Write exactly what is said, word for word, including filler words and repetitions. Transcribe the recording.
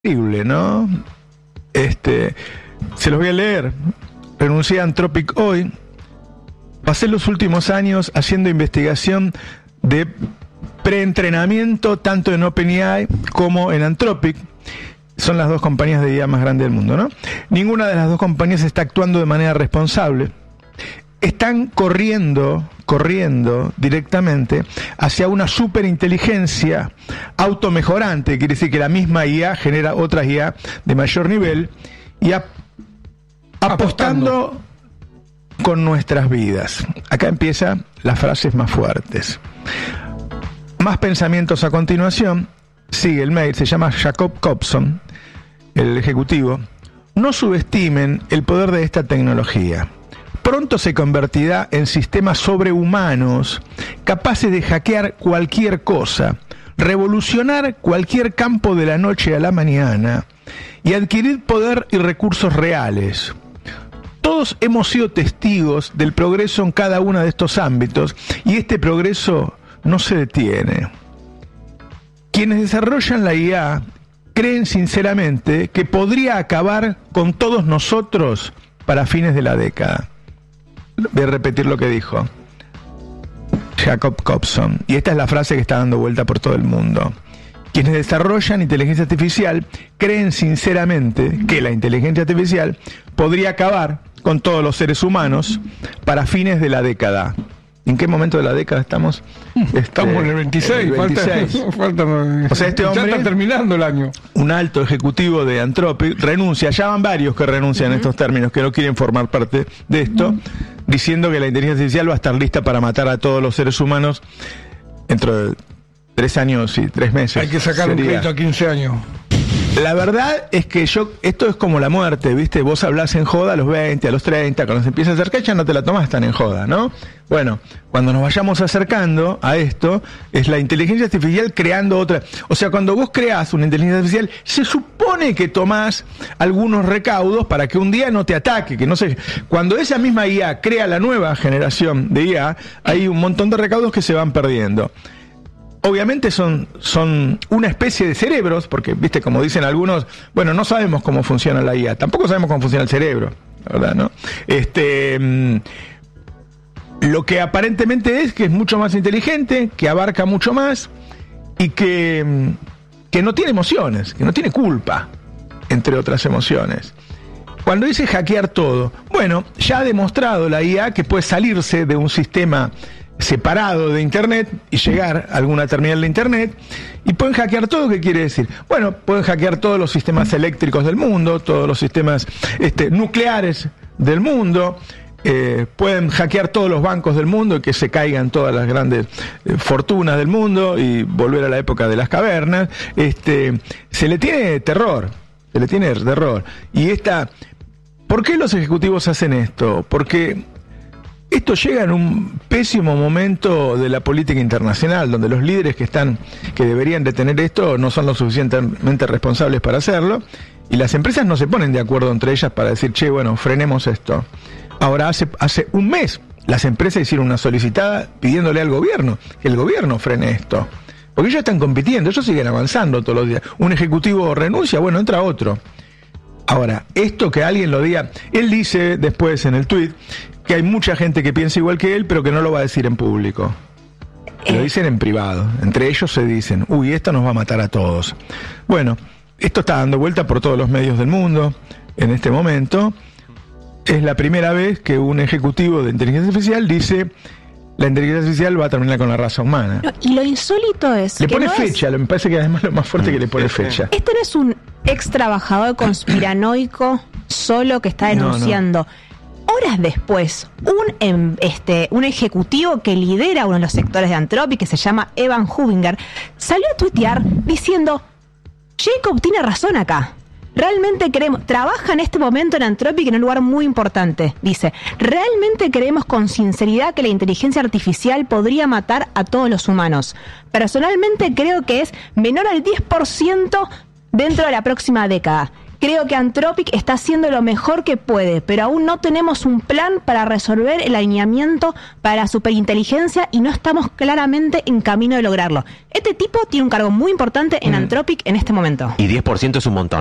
Increíble, ¿no? Este, se los voy a leer. Renuncié a Anthropic hoy. Pasé los últimos años haciendo investigación de preentrenamiento tanto en OpenAI como en Anthropic. Son las dos compañías de I A más grandes del mundo, ¿no? Ninguna de las dos compañías está actuando de manera responsable. Están corriendo, corriendo directamente hacia una superinteligencia automejorante, quiere decir que la misma I A genera otras I A de mayor nivel y ap- apostando con nuestras vidas. Acá empiezan las frases más fuertes. Más pensamientos a continuación. Sigue el mail, se llama Jacob Cobson, el ejecutivo. No subestimen el poder de esta tecnología. Pronto se convertirá en sistemas sobrehumanos, capaces de hackear cualquier cosa, revolucionar cualquier campo de la noche a la mañana y adquirir poder y recursos reales. Todos hemos sido testigos del progreso en cada uno de estos ámbitos y este progreso no se detiene. Quienes desarrollan la I A creen sinceramente que podría acabar con todos nosotros para fines de la década. Voy a repetir lo que dijo Jacob Cobson, y esta es la frase que está dando vuelta por todo el mundo. Quienes desarrollan inteligencia artificial creen sinceramente que la inteligencia artificial podría acabar con todos los seres humanos para fines de la década. ¿En qué momento de la década estamos? Estamos este, en el veintiséis, el veintiséis. Falta, falta, o sea, este hombre, ya está terminando el año. Un alto ejecutivo de Anthropic renuncia, ya van varios que renuncian uh-huh. en estos términos, que no quieren formar parte de esto, uh-huh. diciendo que la inteligencia artificial va a estar lista para matar a todos los seres humanos dentro de tres años y tres meses. Hay que sacar sería. un crédito a quince años. La verdad es que yo, esto es como la muerte, ¿viste? Vos hablás en joda a los veinte, a los treinta, cuando se empieza a acercar ya no te la tomás tan en joda, ¿no? Bueno, cuando nos vayamos acercando a esto, es la inteligencia artificial creando otra. O sea, cuando vos creás una inteligencia artificial, se supone que tomás algunos recaudos para que un día no te ataque, que no sé. Cuando esa misma I A crea la nueva generación de I A, hay un montón de recaudos que se van perdiendo. Obviamente son, son una especie de cerebros, porque, viste, como dicen algunos, bueno, no sabemos cómo funciona la I A, tampoco sabemos cómo funciona el cerebro, ¿verdad? ¿No? Este, mmm, lo que aparentemente es que es mucho más inteligente, que abarca mucho más y que, que no tiene emociones, que no tiene culpa, entre otras emociones. Cuando dice hackear todo, bueno, ya ha demostrado la I A que puede salirse de un sistema separado de Internet y llegar a alguna terminal de Internet y pueden hackear todo. ¿Qué quiere decir? Bueno, pueden hackear todos los sistemas eléctricos del mundo, todos los sistemas este, nucleares del mundo, eh, pueden hackear todos los bancos del mundo y que se caigan todas las grandes eh, fortunas del mundo y volver a la época de las cavernas. Este, se le tiene terror, se le tiene terror. Y esta, ¿por qué los ejecutivos hacen esto? Porque esto llega en un pésimo momento de la política internacional, donde los líderes que están, que deberían detener esto, no son lo suficientemente responsables para hacerlo, y las empresas no se ponen de acuerdo entre ellas para decir, che, bueno, frenemos esto. Ahora, hace, hace un mes, las empresas hicieron una solicitada pidiéndole al gobierno, que el gobierno frene esto. Porque ellos están compitiendo, ellos siguen avanzando todos los días. Un ejecutivo renuncia, bueno, entra otro. Ahora, esto que alguien lo diga, él dice después en el tuit que hay mucha gente que piensa igual que él, pero que no lo va a decir en público. Lo dicen en privado. Entre ellos se dicen, uy, esto nos va a matar a todos. Bueno, esto está dando vuelta por todos los medios del mundo en este momento. Es la primera vez que un ejecutivo de inteligencia artificial dice, la inteligencia artificial va a terminar con la raza humana. No, y lo insólito es le que pone no fecha, es... me parece que además lo más fuerte que le pone fecha. Este no es un ex trabajador conspiranoico solo que está denunciando. No, no. Horas después, un, este, un ejecutivo que lidera uno de los sectores de Anthropic, que se llama Evan Hubinger, salió a tuitear diciendo, Jacob tiene razón acá. Realmente queremos, trabaja en este momento en Anthropic en un lugar muy importante. Dice, realmente creemos con sinceridad que la inteligencia artificial podría matar a todos los humanos. Personalmente creo que es menor al diez por ciento dentro de la próxima década. Creo que Anthropic está haciendo lo mejor que puede, pero aún no tenemos un plan para resolver el alineamiento para la superinteligencia y no estamos claramente en camino de lograrlo. Este tipo tiene un cargo muy importante en mm. Anthropic en este momento. Y diez por ciento es un montón.